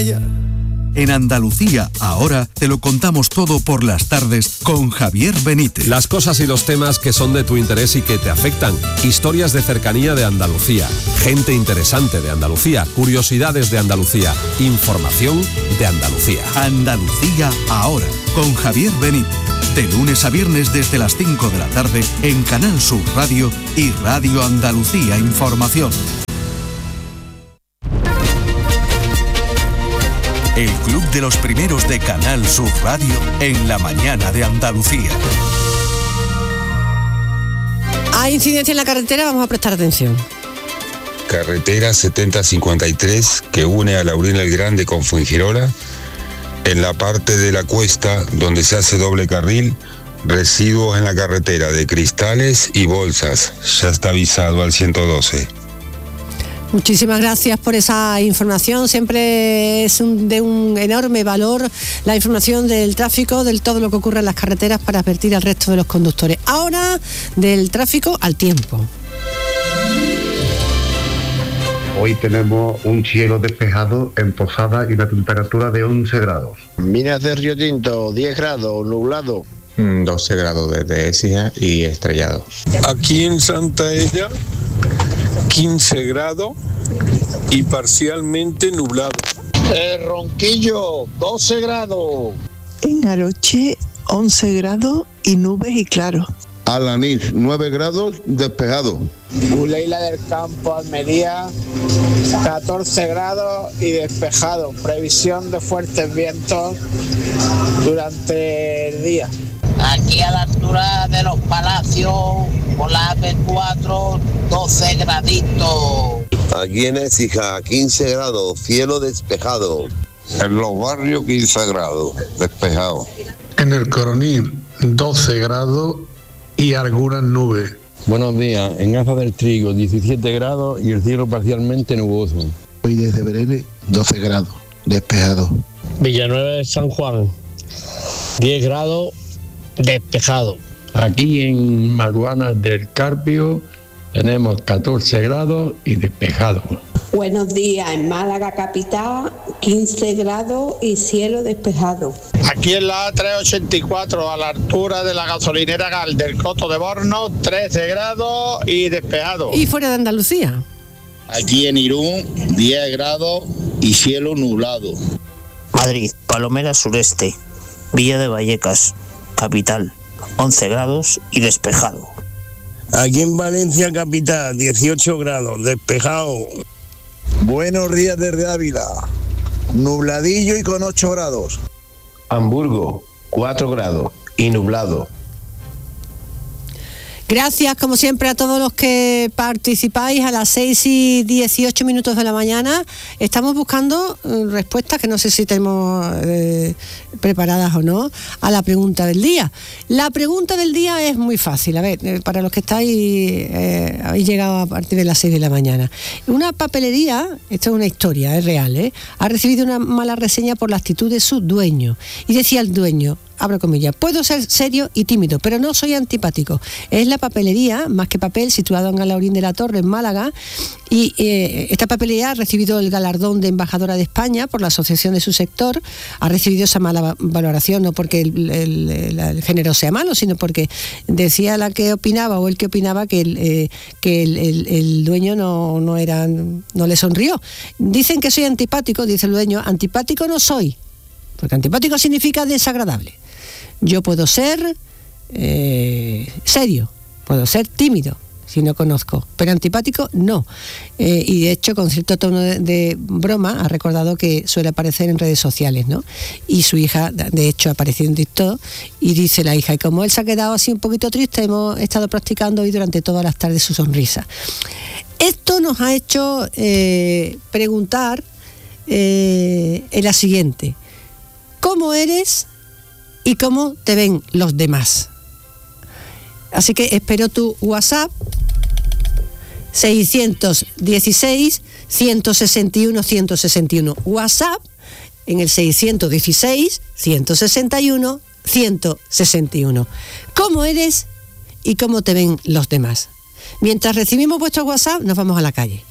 En Andalucía, ahora, te lo contamos todo por las tardes con Javier Benítez. Las cosas y los temas que son de tu interés y que te afectan. Historias de cercanía de Andalucía. Gente interesante de Andalucía. Curiosidades de Andalucía. Información de Andalucía. Andalucía, ahora, con Javier Benítez. De lunes a viernes desde las 5 de la tarde en Canal Sur Radio y Radio Andalucía Información. El Club de los Primeros de Canal Sur Radio en la mañana de Andalucía. Hay incidencia en la carretera, vamos a prestar atención. Carretera 7053 que une a Laurín el Grande con Fuengirola. En la parte de la cuesta donde se hace doble carril, residuos en la carretera de cristales y bolsas. Ya está avisado al 112. Muchísimas gracias por esa información. Siempre es de un enorme valor la información del tráfico, de todo lo que ocurre en las carreteras para advertir al resto de los conductores. Ahora, del tráfico al tiempo. Hoy tenemos un cielo despejado en Posada y una temperatura de 11 grados. Minas de Río Tinto, 10 grados, nublado. 12 grados desde Écija y estrellado. Aquí en Santa Ella, 15 grados y parcialmente nublado. Ronquillo, 12 grados. En Aroche, 11 grados y nubes y claro. Alanís, 9 grados, despejado. Buleila del Campo, Almería, 14 grados y despejado. Previsión de fuertes vientos durante el día. Aquí a la altura de los Palacios, por la AP4, 12 graditos. Aquí en Écija, 15 grados, cielo despejado. En los barrios, 15 grados, despejado. En el Coroní, 12 grados y algunas nubes. Buenos días, en Aza del Trigo, 17 grados y el cielo parcialmente nuboso. Hoy desde Berele, 12 grados, despejado. Villanueva de San Juan, 10 grados, despejado. Aquí en Maruanas del Carpio tenemos 14 grados y despejado. Buenos días, en Málaga capital, 15 grados y cielo despejado. Aquí en la A384, a la altura de la gasolinera Gal del Coto de Borno, 13 grados y despejado. ¿Y fuera de Andalucía? Aquí en Irún, 10 grados y cielo nublado. Madrid, Palomera Sureste, Villa de Vallecas, capital, 11 grados y despejado. Aquí en Valencia capital, 18 grados, despejado. Buenos días desde Ávila, nubladillo y con 8 grados. Hamburgo, 4 grados y nublado. Gracias, como siempre, a todos los que participáis. A las 6:18 de la mañana estamos buscando respuestas que no sé si tenemos preparadas o no a la pregunta del día. La pregunta del día es muy fácil. A ver, para los que estáis, habéis llegado a partir de las 6 de la mañana. Una papelería, esto es una historia, es real, ha recibido una mala reseña por la actitud de su dueño. Y decía el dueño, abro comillas, puedo ser serio y tímido, pero no soy antipático. Es la papelería, Más que Papel, situado en Alaurín de la Torre, en Málaga, y esta papelería ha recibido el galardón de embajadora de España por la asociación de su sector. Ha recibido esa mala valoración, no porque el género sea malo, sino porque decía la que opinaba o el que opinaba que el dueño no le sonrió. Dicen que soy antipático, dice el dueño. Antipático no soy, porque antipático significa desagradable. Yo puedo ser serio, puedo ser tímido si no conozco, pero antipático no. Y de hecho, con cierto tono de broma, ha recordado que suele aparecer en redes sociales, ¿no? Y su hija, de hecho, ha aparecido en TikTok, y dice la hija, y como él se ha quedado así un poquito triste, hemos estado practicando hoy durante todas las tardes su sonrisa. Esto nos ha hecho preguntar en la siguiente: ¿cómo eres y cómo te ven los demás? Así que espero tu WhatsApp 616-161-161. WhatsApp en el 616-161-161. ¿Cómo eres y cómo te ven los demás? Mientras recibimos vuestro WhatsApp, nos vamos a la calle.